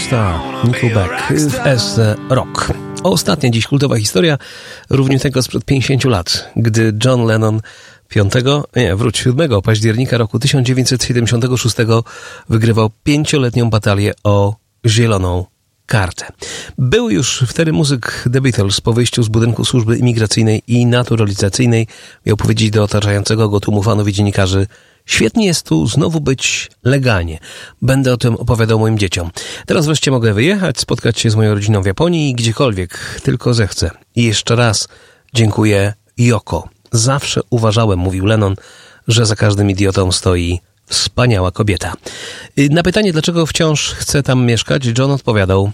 Star, Nickelback w S-Rock. Ostatnia dziś kultowa historia, równiutego sprzed 50 lat, gdy John Lennon 7 października roku 1976 wygrywał 5-letnią batalię o zieloną kartę. Był już wtedy muzyk The Beatles po wyjściu z budynku służby imigracyjnej i naturalizacyjnej. Miał powiedzieć do otaczającego go tłumu fanów i dziennikarzy: świetnie jest tu znowu być legalnie. Będę o tym opowiadał moim dzieciom. Teraz wreszcie mogę wyjechać, spotkać się z moją rodziną w Japonii i gdziekolwiek tylko zechcę. I jeszcze raz dziękuję Yoko. Zawsze uważałem, mówił Lennon, że za każdym idiotą stoi wspaniała kobieta. Na pytanie, dlaczego wciąż chce tam mieszkać, John odpowiadał: